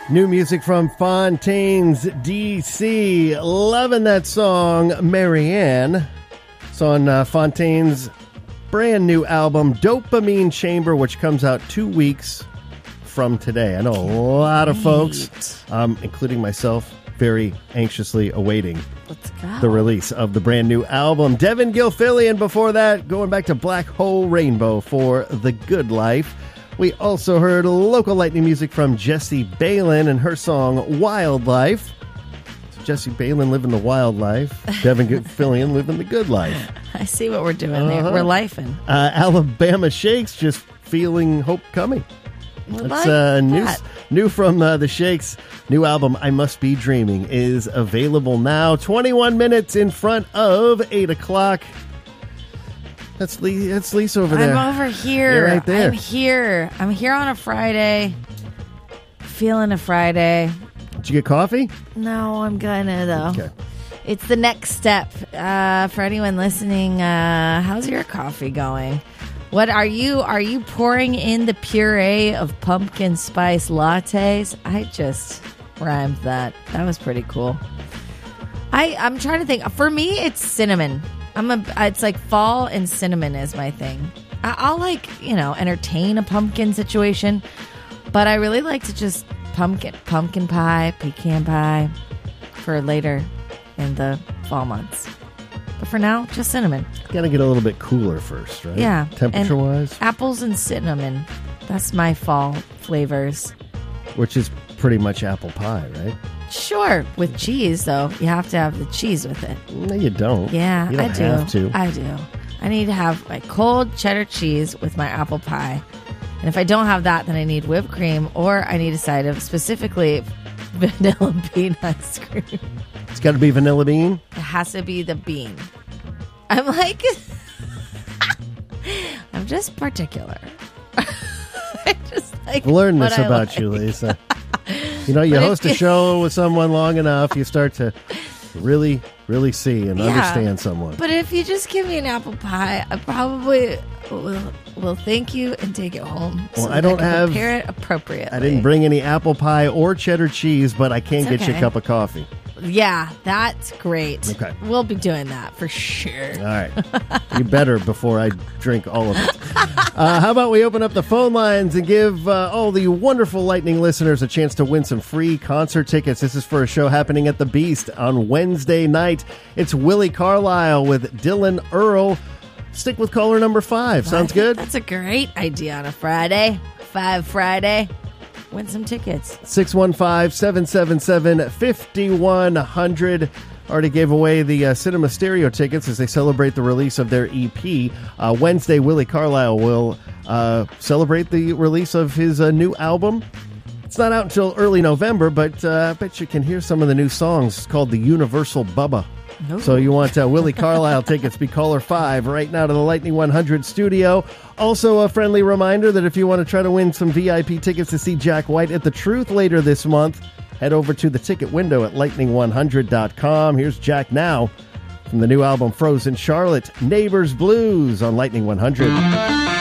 New music from Fontaines DC. Loving that song, Marianne. It's on Fontaines' brand new album, Dopamine Chamber, which comes out 2 weeks from today. I know a lot of folks, including myself, very anxiously awaiting the release of the brand new album. Devin Gilfillian before that, going back to Black Hole Rainbow for The Good Life. We also heard local lightning music from Jessie Balin and her song Wildlife. So Jessie Balin living the wild life. Devin Gilfillian living the good life. I see what we're doing there. We're lifing. Alabama Shakes, just feeling hope coming. It's new from the Shakes. New album, I Must Be Dreaming, is available now. 21 minutes in front of 8 o'clock. That's Lisa over there. I'm over here. You're right there. I'm here on a Friday. Feeling a Friday. Did you get coffee? No, I'm gonna though. Okay. It's the next step. For anyone listening, how's your coffee going? What are you pouring in the puree of pumpkin spice lattes? I just rhymed that. That was pretty cool. I'm trying to think. For me, it's cinnamon. It's like fall and cinnamon is my thing. I'll entertain a pumpkin situation, but I really like to just pumpkin pie, pecan pie for later in the fall months. But for now, just cinnamon. Gotta get a little bit cooler first, right? Yeah. Temperature-wise? Apples and cinnamon. That's my fall flavors. Which is pretty much apple pie, right? Sure. With cheese, though. You have to have the cheese with it. No, you don't. Yeah, you don't have to. I do. I need to have my cold cheddar cheese with my apple pie. And if I don't have that, then I need whipped cream, or I need a side of specifically vanilla bean ice cream. It's got to be vanilla bean? It has to be the bean. I'm like... I'm just particular. I just like... Learn this about you, Lisa. You host a show with someone long enough, you start to really, really see and understand someone. But if you just give me an apple pie, I probably will thank you and take it home. Well, I don't have... prepare it appropriately. I didn't bring any apple pie or cheddar cheese, but I can get you a cup of coffee. Yeah, that's great. Okay. We'll be doing that for sure. All right. You better before I drink all of it. How about we open up the phone lines and give all the wonderful Lightning listeners a chance to win some free concert tickets. This is for a show happening at the Beast on Wednesday night. It's Willie Carlisle with Dylan Earl. Stick with caller number 5. Sounds good? That's a great idea on a Friday. 5 Friday. Win some tickets. 615-777-5100. Already gave away the Cinema Stereo tickets as they celebrate the release of their EP. Wednesday, Willie Carlisle will celebrate the release of his new album. It's not out until early November, but I bet you can hear some of the new songs. It's called the Universal Bubba. No. So you want Willie Carlisle tickets, be caller 5 right now to the Lightning 100 studio. Also a friendly reminder that if you want to try to win some VIP tickets to see Jack White at The Truth later this month, head over to the ticket window at lightning100.com. Here's Jack now from the new album Frozen Charlotte, Neighbors Blues on Lightning 100.